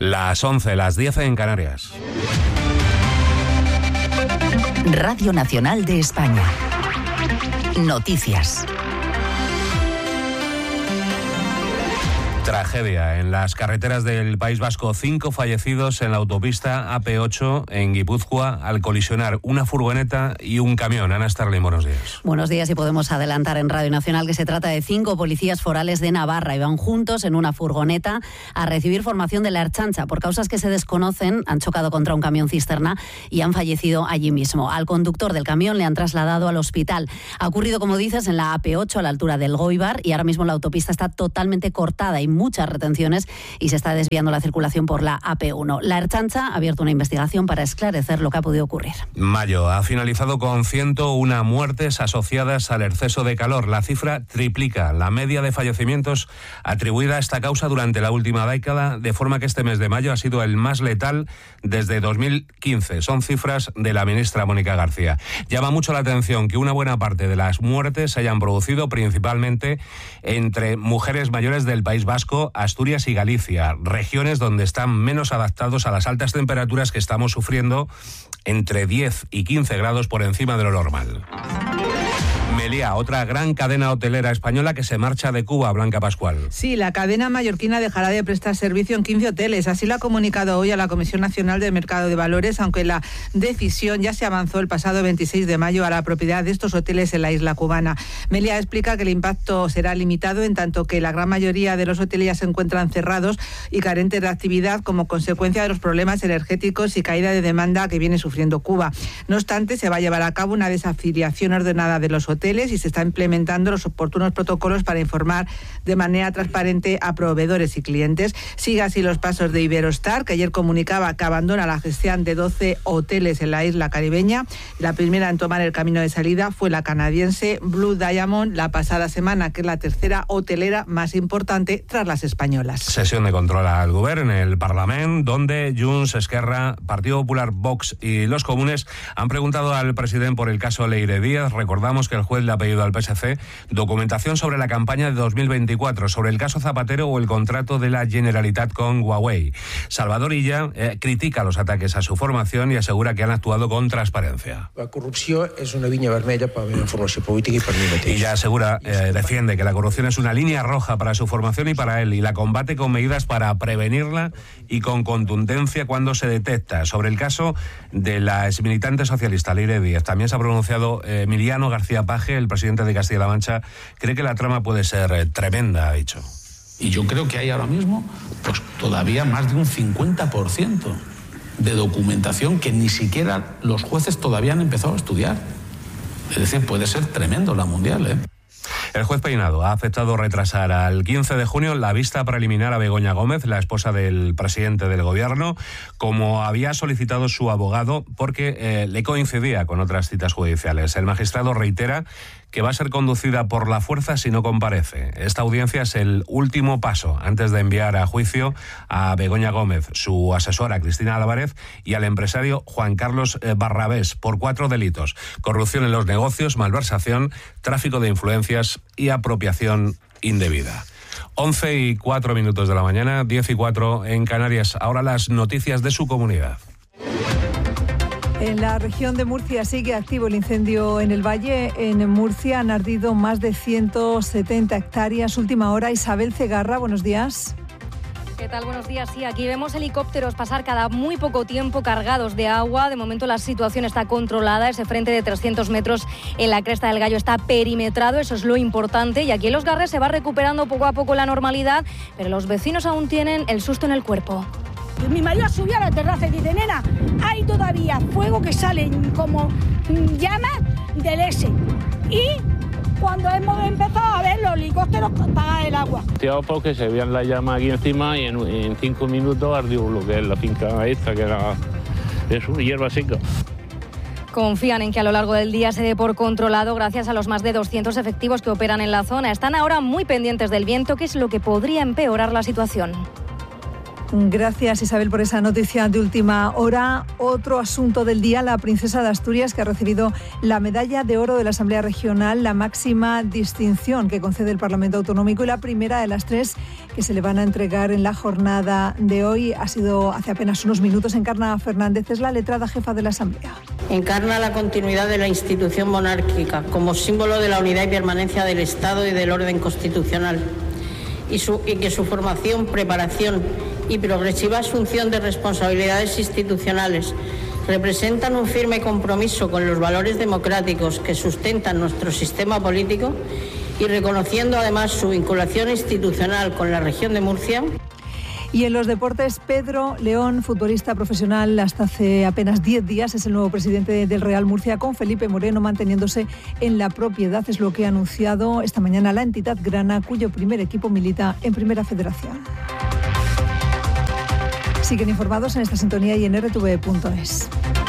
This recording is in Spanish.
Las 11, las 10 en Canarias. Radio Nacional de España. Noticias. Tragedia en las carreteras del País Vasco. 5 fallecidos en la autopista AP8 en Guipúzcoa al colisionar una furgoneta y un camión. Ana Starling, buenos días. Buenos días, y podemos adelantar en Radio Nacional que se trata de 5 policías forales de Navarra. Iban juntos en una furgoneta a recibir formación de la Ertzaintza. Por causas que se desconocen, han chocado contra un camión cisterna y han fallecido allí mismo. Al conductor del camión le han trasladado al hospital. Ha ocurrido, como dices, en la AP8 a la altura del Goibar, y ahora mismo la autopista está totalmente cortada. Hay muchas retenciones y se está desviando la circulación por la AP1. La Ertzaintza ha abierto una investigación para esclarecer lo que ha podido ocurrir. Mayo ha finalizado con 101 muertes asociadas al exceso de calor. La cifra triplica la media de fallecimientos atribuida a esta causa durante la última década, de forma que este mes de mayo ha sido el más letal desde 2015. Son cifras de la ministra Mónica García. Llama mucho la atención que una buena parte de las muertes se hayan producido principalmente entre mujeres mayores del País Vasco, Asturias y Galicia, regiones donde están menos adaptados a las altas temperaturas que estamos sufriendo, entre 10 y 15 grados por encima de lo normal. Meliá, otra gran cadena hotelera española que se marcha de Cuba. Blanca Pascual. Sí, la cadena mallorquina dejará de prestar servicio en 15 hoteles. Así lo ha comunicado hoy a la Comisión Nacional del Mercado de Valores, aunque la decisión ya se avanzó el pasado 26 de mayo a la propiedad de estos hoteles en la isla cubana. Meliá explica que el impacto será limitado, en tanto que la gran mayoría de los hoteles ya se encuentran cerrados y carentes de actividad como consecuencia de los problemas energéticos y caída de demanda que viene sufriendo Cuba. No obstante, se va a llevar a cabo una desafiliación ordenada de los hoteles y se está implementando los oportunos protocolos para informar de manera transparente a proveedores y clientes. Sigue así los pasos de Iberostar, que ayer comunicaba que abandona la gestión de 12 hoteles en la isla caribeña. La primera en tomar el camino de salida fue la canadiense Blue Diamond la pasada semana, que es la tercera hotelera más importante tras las españolas. Sesión de control al Govern en el Parlamento, donde Junts, Esquerra, Partido Popular, Vox y los Comunes han preguntado al presidente por el caso Leire Díaz. Recordamos que el juez le ha pedido al PSC documentación sobre la campaña de 2024, sobre el caso Zapatero o el contrato de la Generalitat con Huawei. Salvador Illa critica los ataques a su formación y asegura que han actuado con transparencia. La corrupción es una viña vermella para la formación política y para mí mateix. Illa asegura, defiende que la corrupción es una línea roja para su formación y para él, y la combate con medidas para prevenirla y con contundencia cuando se detecta. Sobre el caso de la exmilitante socialista Leire Díaz también se ha pronunciado Emiliano García Paje, el presidente de Castilla-La Mancha. Cree que la trama puede ser tremenda, ha dicho. Y yo creo que hay ahora mismo pues todavía más de un 50% de documentación que ni siquiera los jueces todavía han empezado a estudiar. Es decir, puede ser tremendo la mundial, ¿eh? El juez Peinado ha aceptado retrasar al 15 de junio la vista preliminar a Begoña Gómez, la esposa del presidente del gobierno, como había solicitado su abogado, porque le coincidía con otras citas judiciales. El magistrado reitera que va a ser conducida por la fuerza si no comparece. Esta audiencia es el último paso antes de enviar a juicio a Begoña Gómez, su asesora Cristina Álvarez y al empresario Juan Carlos Barrabés por 4 delitos: corrupción en los negocios, malversación, tráfico de influencias y apropiación indebida. 11:04 de la mañana, 10:04 en Canarias. Ahora las noticias de su comunidad. En la región de Murcia sigue activo el incendio en el valle. En Murcia han ardido más de 170 hectáreas. Última hora, Isabel Cegarra, buenos días. ¿Qué tal? Buenos días. Sí, aquí vemos helicópteros pasar cada muy poco tiempo cargados de agua. De momento la situación está controlada. Ese frente de 300 metros en la Cresta del Gallo está perimetrado. Eso es lo importante. Y aquí en Los Garres se va recuperando poco a poco la normalidad, pero los vecinos aún tienen el susto en el cuerpo. Mi marido subió a la terraza y dice: nena, hay todavía fuego que salen como llamas del S. Y cuando hemos empezado a ver los helicópteros apagar el agua. Porque se veían las llamas aquí encima y en 5 minutos ardió lo que es la finca esta, que era eso, hierba seca. Confían en que a lo largo del día se dé por controlado gracias a los más de 200 efectivos que operan en la zona. Están ahora muy pendientes del viento, que es lo que podría empeorar la situación. Gracias, Isabel, por esa noticia de última hora. Otro asunto del día, la princesa de Asturias, que ha recibido la medalla de oro de la Asamblea Regional, la máxima distinción que concede el Parlamento Autonómico y la primera de las 3 que se le van a entregar en la jornada de hoy. Ha sido hace apenas unos minutos. Encarna Fernández es la letrada jefa de la Asamblea. Encarna la continuidad de la institución monárquica como símbolo de la unidad y permanencia del Estado y del orden constitucional y que su formación, preparación y progresiva asunción de responsabilidades institucionales representan un firme compromiso con los valores democráticos que sustentan nuestro sistema político y reconociendo además su vinculación institucional con la región de Murcia. Y en los deportes, Pedro León, futbolista profesional hasta hace apenas 10 días, es el nuevo presidente del Real Murcia, con Felipe Moreno manteniéndose en la propiedad. Es lo que ha anunciado esta mañana la entidad grana, cuyo primer equipo milita en Primera Federación. Siguen informados en esta sintonía y en rtv.es.